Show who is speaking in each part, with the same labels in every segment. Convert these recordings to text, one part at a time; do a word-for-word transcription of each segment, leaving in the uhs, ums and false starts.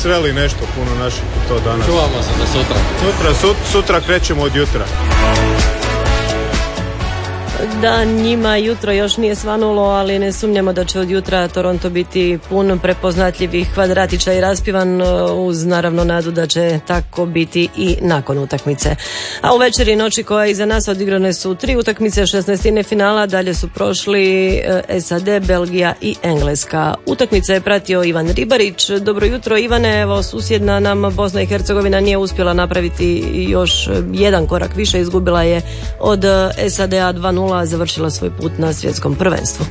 Speaker 1: sreli nešto puno naših to danas.
Speaker 2: Čuvamo se za sutra.
Speaker 1: Sutra, sut, sutra krećemo od jutra.
Speaker 3: Da, njima jutro još nije svanulo, ali ne sumnjamo da će od jutra Toronto biti pun prepoznatljivih kvadratića i raspivan, uz naravno nadu da će tako biti i nakon utakmice. A u večeri i noći koja iza nas odigrane su tri utakmice šesnaestine finala, dalje su prošli S A D, Belgija i Engleska. Utakmice je pratio Ivan Ribarić. Dobro jutro Ivane, evo susjedna nam Bosna i Hercegovina nije uspjela napraviti još jedan korak više, izgubila je od S A D-a dva nula, završila svoj put na svjetskom prvenstvu.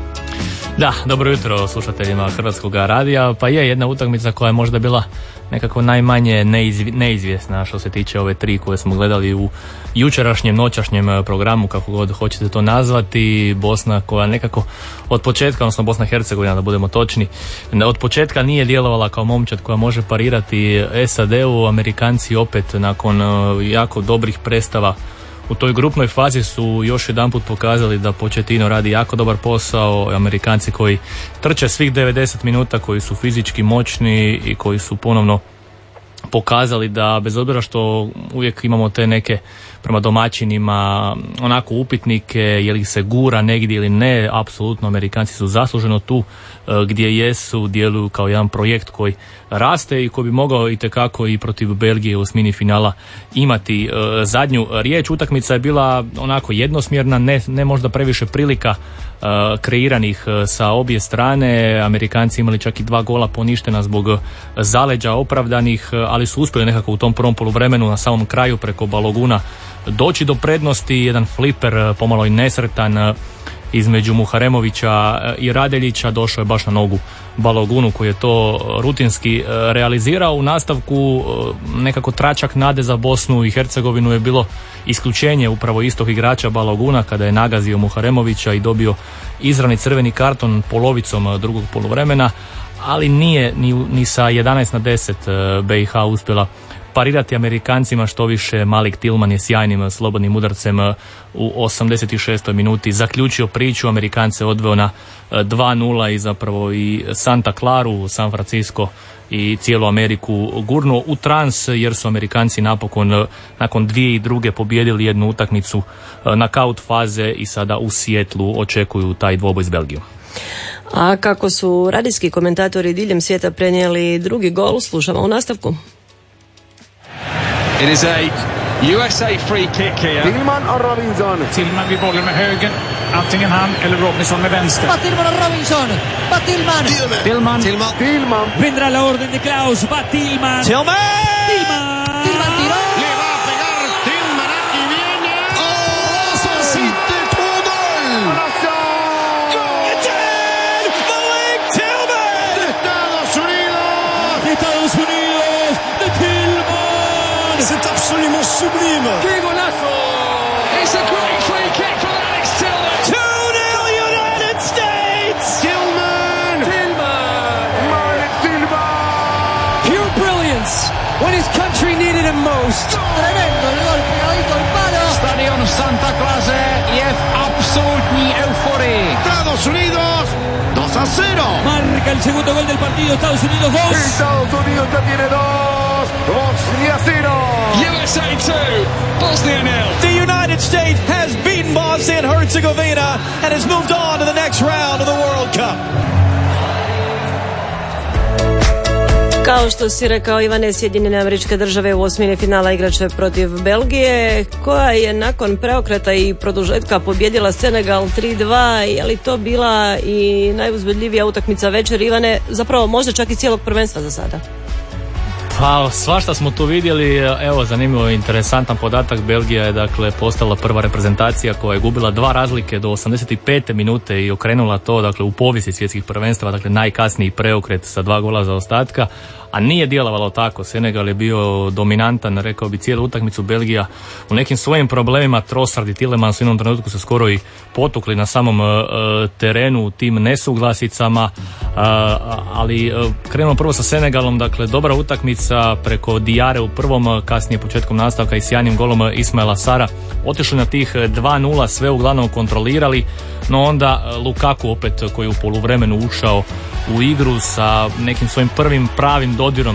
Speaker 4: Da, dobro jutro slušateljima Hrvatskog radija. Pa je jedna utakmica koja je možda bila nekako najmanje neizv- neizvjesna što se tiče ove tri koje smo gledali u jučerašnjem, noćašnjem programu, kako god hoćete to nazvati. Bosna koja nekako od početka, odnosno Bosna i Hercegovina da budemo točni, od početka nije djelovala kao momčad koja može parirati S A D-u. Amerikanci opet nakon jako dobrih predstava u toj grupnoj fazi su još jedanput pokazali da Pochettino radi jako dobar posao. Amerikanci koji trče svih devedeset minuta, koji su fizički moćni i koji su ponovno pokazali da bez obzira što uvijek imamo te neke prema domaćinima onako upitnike je li se gura negdje ili ne, apsolutno Amerikanci su zasluženo tu gdje jesu, djeluju kao jedan projekt koji raste i koji bi mogao itekako i protiv Belgije u osmini finala imati zadnju riječ. Utakmica je bila onako jednosmjerna, ne, ne možda previše prilika kreiranih sa obje strane. Amerikanci imali čak i dva gola poništena zbog zaleđa opravdanih, ali su uspjeli nekako u tom prvom poluvremenu na samom kraju preko Baloguna doći do prednosti. Jedan fliper pomalo i nesretan između Muharemovića i Radeljića došao je baš na nogu Balogunu koji je to rutinski realizirao. U nastavku nekako tračak nade za Bosnu i Hercegovinu je bilo isključenje upravo istog igrača Baloguna kada je nagazio Muharemovića i dobio izravni crveni karton polovicom drugog poluvremena, ali nije ni, ni sa jedanaest na deset B i H uspjela parirati Amerikancima, što više Malik Tillman je sjajnim slobodnim udarcem u osamdeset šestoj minuti zaključio priču, Amerikance odveo na dva nula i zapravo i Santa Claru, San Francisco i cijelu Ameriku gurnuo u trans, jer su Amerikanci napokon nakon dvije i druge pobijedili jednu utakmicu knockout faze i sada u Sijetlu očekuju taj dvoboj s Belgijom.
Speaker 3: A kako su radijski komentatori diljem svijeta prenijeli drugi gol, slušamo u nastavku.
Speaker 5: It is a U S A free kick here.
Speaker 6: Tillman och Robinson.
Speaker 7: Tillman vid bollen med höger. Antingen han eller Robinson med vänster.
Speaker 8: Va Tillman och Robinson. Va Tillman.
Speaker 7: Tillman.
Speaker 6: Tillman. Tillman.
Speaker 8: Vendrá la orden de Klaus. Va Tillman.
Speaker 5: Tillman.
Speaker 8: Tillman. Tillman tiró.
Speaker 6: Le va a pegar Tillman. Aquí viene. ¡Oh! Så sitter två gol.
Speaker 5: Malik Tillman.
Speaker 6: De Estados Unidos.
Speaker 8: De Estados Unidos. De Tillman.
Speaker 5: C'est absolument sublime.
Speaker 8: ¡Qué golazo!
Speaker 5: It's a great free kick for Alex Tillman. two nil United States.
Speaker 6: Tillman.
Speaker 8: Tillman.
Speaker 6: Malik Tillman.
Speaker 8: Pure brilliance when his country needed him most. Tremendo el gol pegadito al palo.
Speaker 7: Stadion Santa Clase jest absolutní euforii.
Speaker 6: Estados Unidos. dos a cero.
Speaker 8: Marca el segundo gol del partido. Estados Unidos dos.
Speaker 6: Estados Unidos ya tiene dos. Bosnia cero.
Speaker 5: U S A two, Bosnia nil.
Speaker 9: The United States has beaten Bosnia and Herzegovina and has moved on to the next round of the World Cup.
Speaker 3: Kao što si rekao Ivane, Sjedinjene Američke Države u osmini finala igraće protiv Belgije, koja je nakon preokreta i produžetka pobjedila Senegal tri dva. Je li to bila i najuzbudljivija utakmica večer, Ivane, zapravo možda čak i cijelog prvenstva za sada?
Speaker 4: Pa svašta smo tu vidjeli. Evo, zanimljivo, interesantan podatak. Belgija je dakle postala prva reprezentacija koja je gubila dva razlike do osamdeset pete minute i okrenula to dakle u povijesti svjetskih prvenstava, dakle najkasniji preokret sa dva gola zaostatka, a nije djelovalo tako. Senegal je bio dominantan, rekao bi, cijelu utakmicu. Belgija u nekim svojim problemima, Trossard i Tielemans u jednom trenutku se skoro i potukli na samom uh, terenu u tim nesuglasicama, uh, ali uh, krenemo prvo sa Senegalom, dakle dobra utakmica preko Diare u prvom, kasnije početkom nastavka i sjajnim golom Ismaila Sara otišli na tih dva nula, sve uglavnom kontrolirali, no onda Lukaku opet, koji je u poluvremenu ušao u igru sa nekim svojim prvim pravim dodirom